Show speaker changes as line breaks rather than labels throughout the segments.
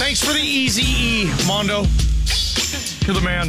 Thanks for the easy E, Mondo. You're the man.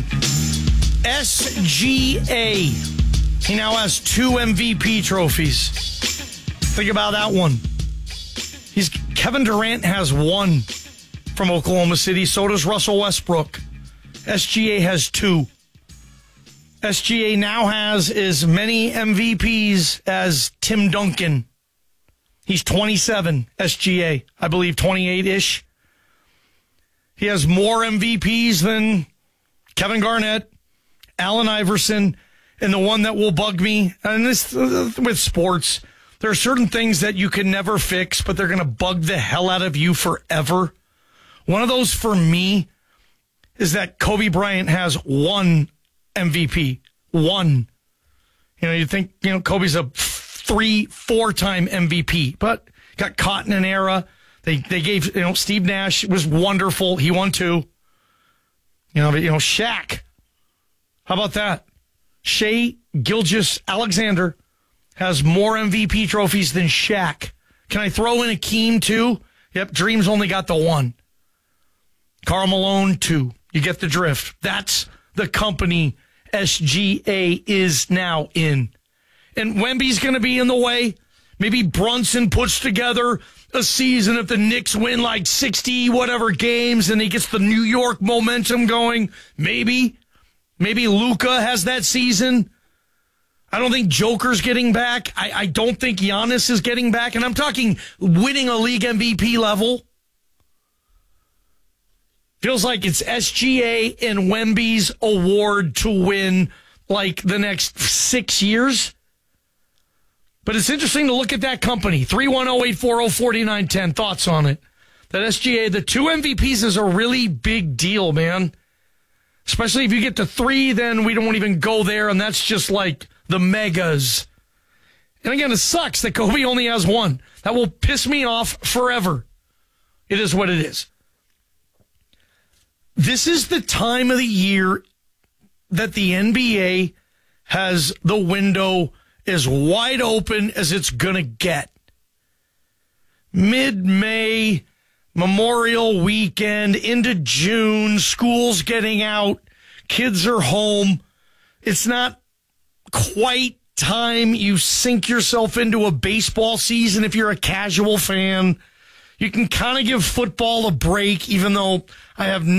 SGA. He now has 2 MVP trophies. Think about that one. Kevin Durant has 1 from Oklahoma City. So does Russell Westbrook. SGA has 2. SGA now has as many MVPs as Tim Duncan. He's 27, SGA. I believe 28-ish. He has more MVPs than Kevin Garnett, Allen Iverson, and the one that will bug me, and this with sports, there are certain things that you can never fix, but they're going to bug the hell out of you forever. One of those for me is that Kobe Bryant has 1 MVP. 1. You think, Kobe's a 3-4-time MVP, but got caught in an era. They gave, Steve Nash was wonderful. He won 2. Shaq. How about that? Shai Gilgeous-Alexander has more MVP trophies than Shaq. Can I throw in Akeem, too? Yep, Dream's only got the 1. Karl Malone, 2. You get the drift. That's the company SGA is now in. And Wemby's going to be in the way. Maybe Brunson puts together a season if the Knicks win like 60 whatever games and he gets the New York momentum going. Maybe Luka has that season. I don't think Joker's getting back. I don't think Giannis is getting back. And I'm talking winning a league MVP level. Feels like it's SGA and Wemby's award to win like the next 6 years. But it's interesting to look at that company. 310-840-4910. Thoughts on it? That SGA, the 2 MVPs is a really big deal, man. Especially if you get to 3, then we don't even go there, and that's just like the megas. And again, it sucks that Kobe only has 1. That will piss me off forever. It is what it is. This is the time of the year that the NBA has the window as wide open as it's going to get. Mid-May, Memorial Weekend, into June, school's getting out, kids are home. It's not quite time you sink yourself into a baseball season if you're a casual fan. You can kind of give football a break, even though I have